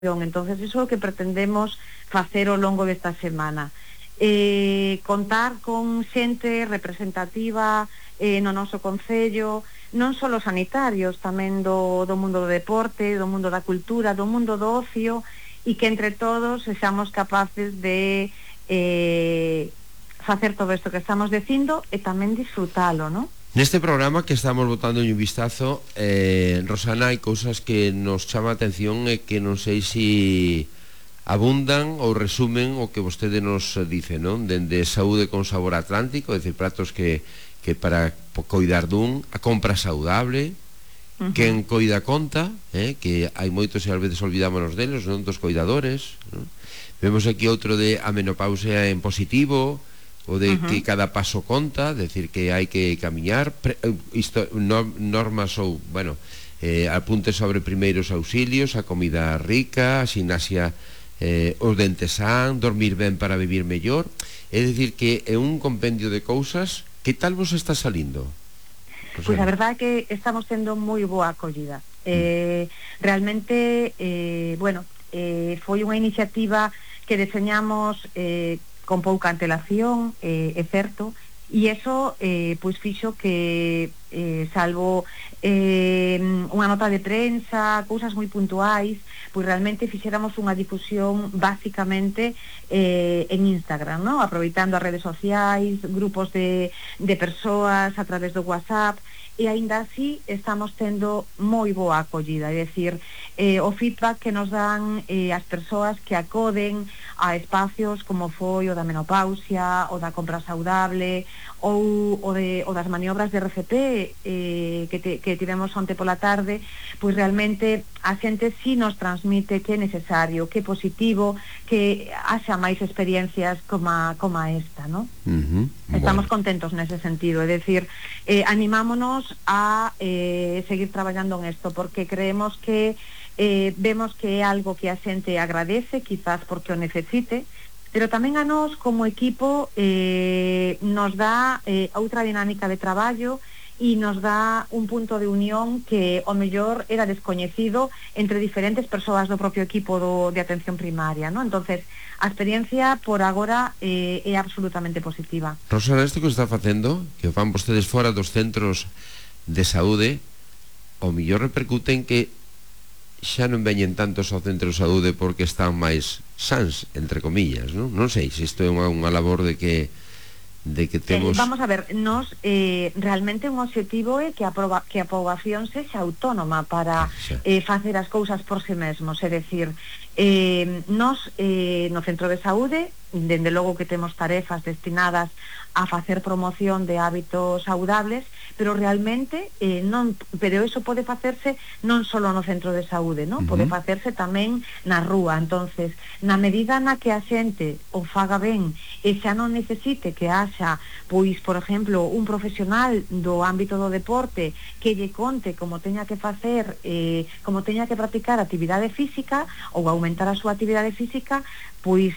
Entonces, iso é o que pretendemos facer ao longo desta semana. Contar con xente representativa no noso concello, non só os sanitarios, tamén do mundo do deporte, do mundo da cultura, do mundo do ocio, e que entre todos sexamos capaces de facer todo isto que estamos dicindo e tamén disfrutalo, non? Neste programa que estamos botando un vistazo, Rosana, hai cousas que nos chama a atención e que non sei se abundan ou resumen o que vostede nos dice, non? Dende saúde con sabor atlántico, é dicir, pratos que para coidar dun, a compra saudable, quen coida conta, que hai moitos e ás veces olvidámonos deles, non, dos coidadores, non? Vemos aquí outro de a menopausia en positivo, o de que cada paso conta, decir que hai que camiñar, normas ou, bueno, apuntes sobre primeiros auxilios, a comida rica, a ximnasia, os dentes san, dormir ben para vivir mellor. É dicir que é un compendio de cousas. Que tal vos está salindo? Pois a verdade é que estamos tendo moi boa acollida. Realmente, bueno, foi unha iniciativa que deseñamos con pouca antelación, é certo, e eso pois fixo que salvo unha nota de prensa, cousas moi puntuais, pois realmente fixéramos unha difusión basicamente en Instagram, ¿no? Aproveitando as redes sociais, grupos de persoas a través do WhatsApp, e aínda así estamos tendo moi boa acollida, é dicir, o feedback que nos dan as persoas que acoden a espacios como foi o da menopausia, o da compra saudable, ou o das maniobras de RCP que tivemos onte pola tarde, pois realmente a xente sí nos transmite que é necesario, que é positivo, que haxa máis experiencias como esta, ¿no? Estamos contentos nese sentido, é dicir, animámonos a seguir traballando en esto, porque creemos que vemos que é algo que a xente agradece, quizás porque o necesite, pero tamén a nós como equipo nos dá outra dinámica de traballo e nos dá un punto de unión que o mellor era descoñecido entre diferentes persoas do propio equipo de atención primaria, ¿no? Entonces, a experiencia por agora é absolutamente positiva. Rosana, isto que está facendo, que fan vostedes fora dos centros de saúde, o mellor repercute en que xa non veñen tantos ao centro de saúde porque están máis sans, entre comillas, non? Non sei se isto é unha labor de que temos... Vamos a ver, nos realmente un objetivo é que a poboación sexa autónoma para facer as cousas por si mesmos, é dicir, nos no centro de saúde, dende logo que temos tarefas destinadas a facer promoción de hábitos saudables, pero realmente pero eso pode facerse non só no centro de saúde, non? Pode facerse tamén na rúa. Entonces, na medida na que a xente o faga ben e xa non necesite que haxa, pois, por exemplo, un profesional do ámbito do deporte que lle conte como teña que facer, como teña que practicar actividade física ou aumentar a súa actividade física, pois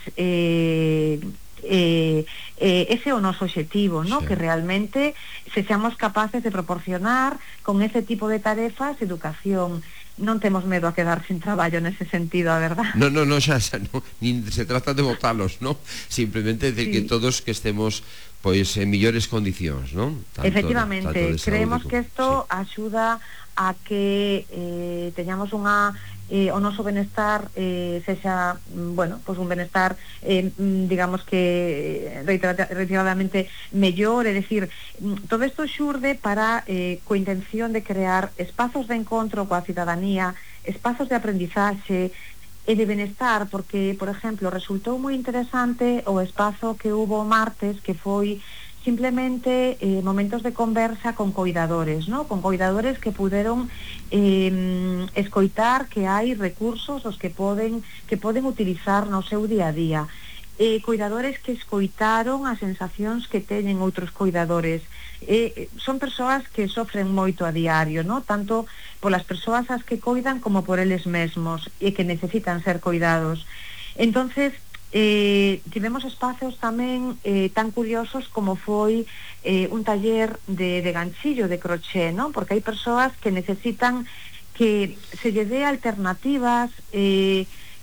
ese é o noso objetivo, ¿no? Sí. Que realmente sexamos capaces de proporcionar con ese tipo de tarefas educación. Non temos medo a quedar sin traballo nese sentido, a verdad. No, xa non, nin se trata de botalos, ¿no? Simplemente de que todos que estemos pois en millores condicións, ¿no? Efectivamente, creemos que isto axuda a que teñamos o noso benestar sexa, bueno, pois un benestar digamos que reiteradamente mellor, é dicir, todo isto xurde para coa intención de crear espazos de encontro coa cidadanía, espazos de aprendizaxe e de benestar, porque, por exemplo, resultou moi interesante o espazo que hubo o martes, que foi simplemente momentos de conversa con coidadores, ¿no? Con coidadores que puderon escoitar que hai recursos os que poden utilizar no seu día a día. Coidadores que escoitaron as sensacións que teñen outros coidadores. Son persoas que sofren moito a diario, ¿no? Tanto polas persoas as que coidan como por eles mesmos e que necesitan ser coidados. Entonces, tivemos espacios tamén tan curiosos como foi un taller de ganchillo, de crochet, ¿no? Porque hai persoas que necesitan que se lle dé alternativas